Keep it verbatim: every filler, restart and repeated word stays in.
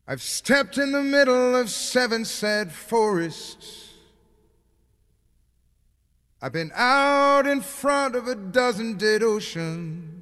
I've stepped in the middle of seven sad forests. I've been out in front of a dozen dead oceans.